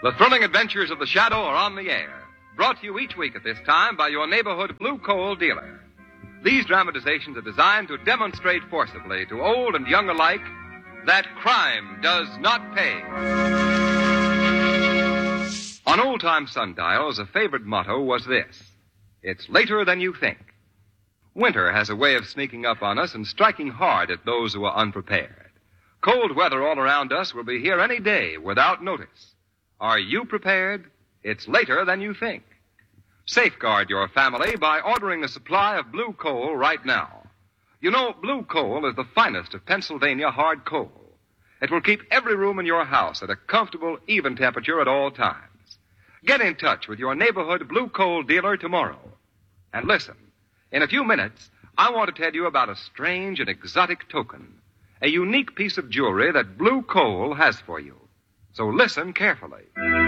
The thrilling adventures of the Shadow are on the air, brought to you each week at this time by your neighborhood Blue Coal dealer. These dramatizations are designed to demonstrate forcibly to old and young alike that crime does not pay. On old-time sundials, a favorite motto was this: it's later than you think. Winter has a way of sneaking up on us and striking hard at those who are unprepared. Cold weather all around us will be here any day without notice. Are you prepared? It's later than you think. Safeguard your family by ordering a supply of Blue Coal right now. You know, Blue Coal is the finest of Pennsylvania hard coal. It will keep every room in your house at a comfortable, even temperature at all times. Get in touch with your neighborhood Blue Coal dealer tomorrow. And listen, in a few minutes, I want to tell you about a strange and exotic token, a unique piece of jewelry that Blue Coal has for you. So listen carefully.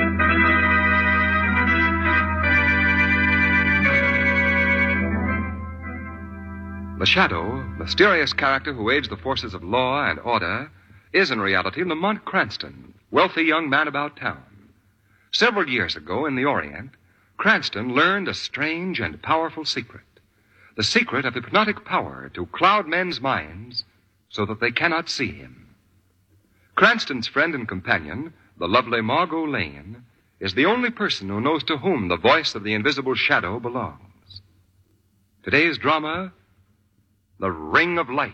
The Shadow, mysterious character who aids the forces of law and order, is in reality Lamont Cranston, wealthy young man about town. Several years ago in the Orient, Cranston learned a strange and powerful secret. The secret of hypnotic power to cloud men's minds so that they cannot see him. Cranston's friend and companion, the lovely Margot Lane, is the only person who knows to whom the voice of the invisible Shadow belongs. Today's drama, The Ring of Light.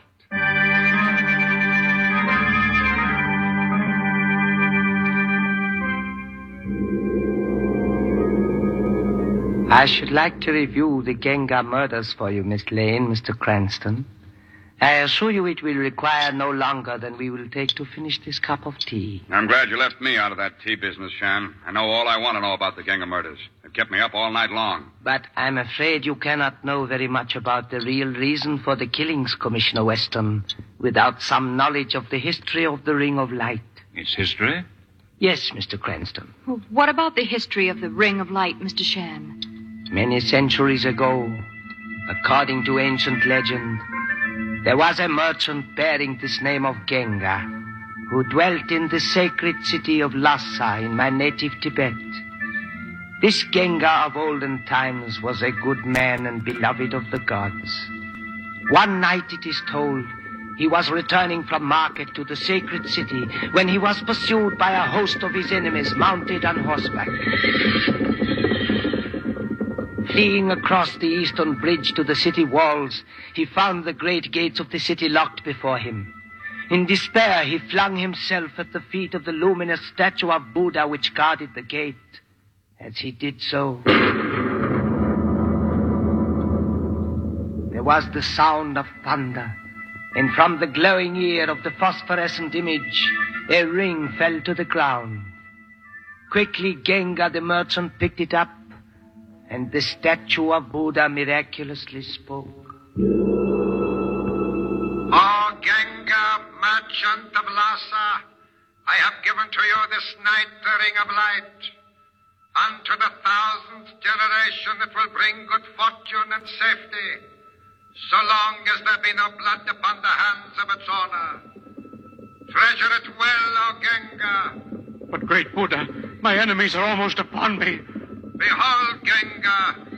I should like to review the Genga murders for you, Miss Lane, Mr. Cranston. I assure you it will require no longer than we will take to finish this cup of tea. I'm glad you left me out of that tea business, Shan. I know all I want to know about the Genga murders. It kept me up all night long. But I'm afraid you cannot know very much about the real reason for the killings, Commissioner Weston, without some knowledge of the history of the Ring of Light. Its history? Yes, Mr. Cranston. Well, what about the history of the Ring of Light, Mr. Shan? Many centuries ago, according to ancient legend, there was a merchant bearing this name of Genga, who dwelt in the sacred city of Lhasa in my native Tibet. This Genga of olden times was a good man and beloved of the gods. One night, it is told, he was returning from market to the sacred city when he was pursued by a host of his enemies mounted on horseback. Fleeing across the eastern bridge to the city walls, he found the great gates of the city locked before him. In despair, he flung himself at the feet of the luminous statue of Buddha which guarded the gate. As he did so, there was the sound of thunder, and from the glowing ear of the phosphorescent image, a ring fell to the ground. Quickly, Genga the merchant picked it up, and the statue of Buddha miraculously spoke. O Genga, merchant of Lhasa, I have given to you this night the Ring of Light. Unto the 1000th generation it will bring good fortune and safety, so long as there be no blood upon the hands of its owner. Treasure it well, O Genga. But, great Buddha, my enemies are almost upon me. Behold, Genga,